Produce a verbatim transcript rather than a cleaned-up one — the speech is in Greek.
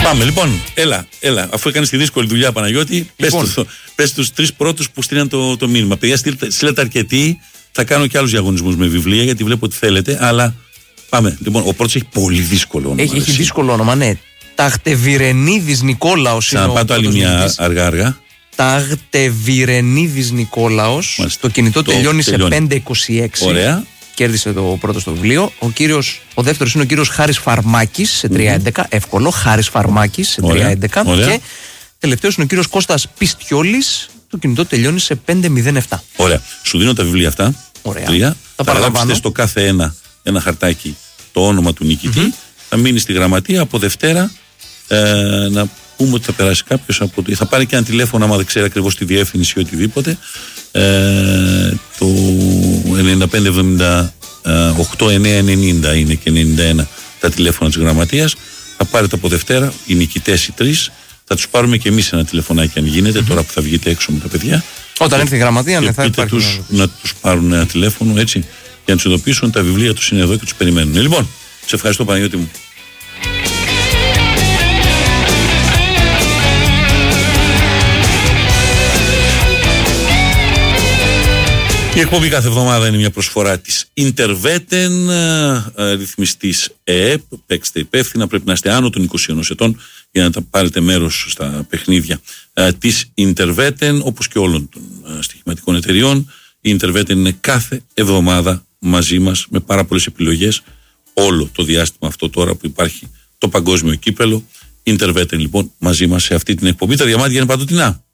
Πάμε λοιπόν, έλα, έλα. Αφού έκανε τη δύσκολη δουλειά, Παναγιώτη, λοιπόν. πες τους τρεις πρώτους που στείλαν το, το μήνυμα. Παιδιά, στείλετε αρκετοί. Θα κάνω και άλλους διαγωνισμούς με βιβλία, γιατί βλέπω ότι θέλετε, αλλά πάμε. Λοιπόν, ο πρώτος έχει πολύ δύσκολο όνομα. Έχει, έχει δύσκολο όνομα, ναι. Ταχτεβιρενίδης Νικόλαος. Θα πάω το άλλη μια αργά-αργά. Ταχτεβιρενίδης Νικόλαος. Το κινητό το τελειώνει, τελειώνει σε πέντε είκοσι έξι. Ωραία. Κέρδισε το πρώτο στο βιβλίο. Ο, κύριος, ο δεύτερος είναι ο κύριος Χάρης Φαρμάκης σε τρία έντεκα. Mm-hmm. Εύκολο. Χάρης Φαρμάκης σε τρία έντεκα. Και τελευταίος είναι ο κύριος Κώστας Πιστιόλης. Το κινητό τελειώνει σε πέντε μηδέν επτά. Ωραία. Σου δίνω τα βιβλία αυτά. Ωραία. Τρία. Θα θα γράψετε στο κάθε ένα ένα χαρτάκι το όνομα του νικητή. Mm-hmm. Θα μείνει στη γραμματεία από Δευτέρα. Ε, να πούμε ότι θα περάσει κάποιος από το... Θα πάρει και ένα τηλέφωνο άμα δεν ξέρει ακριβώς τη διεύθυνση ή οτιδήποτε. Ε, το ενενήντα πέντε εβδομήντα οκτώ εννιακόσια ενενήντα είναι και ενενήντα ένα τα τηλέφωνα της γραμματείας. Θα πάρετε από Δευτέρα οι νικητές οι τρεις. Θα τους πάρουμε και εμείς ένα τηλεφωνάκι αν γίνεται, mm-hmm. τώρα που θα βγείτε έξω με τα παιδιά. Όταν έρθει η γραμματεία, ναι, θα υπάρχει. Τους, να τους πάρουν ένα τηλέφωνο έτσι για να τους ειδοποιήσουν. Τα βιβλία τους είναι εδώ και τους περιμένουν. Λοιπόν, σε ευχαριστώ Παναγιώτη μου. Η εκπομπή κάθε εβδομάδα είναι μια προσφορά της Interveten, ρυθμιστής ΕΕΠ. Παίξτε υπεύθυνα, πρέπει να είστε άνω των είκοσι ενός ετών για να τα πάρετε μέρος στα παιχνίδια της Interveten, όπως και όλων των στοιχηματικών εταιριών. Η Interveten είναι κάθε εβδομάδα μαζί μας με πάρα πολλές επιλογές όλο το διάστημα αυτό τώρα που υπάρχει το παγκόσμιο κύπελο. Interveten λοιπόν μαζί μας σε αυτή την εκπομπή. Τα διαμάτια είναι παντοτινά.